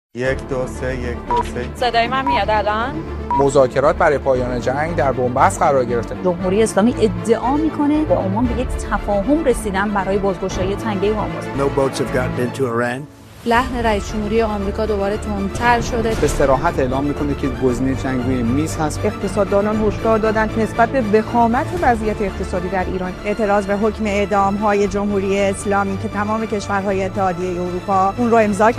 1 2 3 1 2 3. صدای من میاد الان؟ مذاکرات برای پایان جنگ در بنبست قرار گرفته. جمهوری اسلامی ادعا میکنه به عمان به یک تفاهم رسیدن برای بازگشایی تنگه هرمز. No boats have gotten into Iran. لحن رئیس جمهوری آمریکا دوباره تندتر شده. به صراحت اعلام میکنه که گزینه جنگ روی میز هست. اقتصاددانان هشدار دادند نسبت به وخامت وضعیت اقتصادی در ایران. اعتراض به حکم اعدام‌های جمهوری اسلامی که تمام کشورهای اتحادیه اروپا اون رو امضا